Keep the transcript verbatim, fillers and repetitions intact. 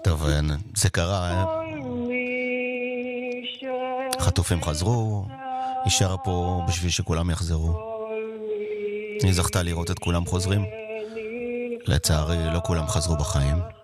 טוב, זה קרה. חטופים חזרו, היא שרה פה בשביל שכולם יחזרו. היא זכתה לראות את כולם חוזרים. לצערי, לא כולם חזרו בחיים.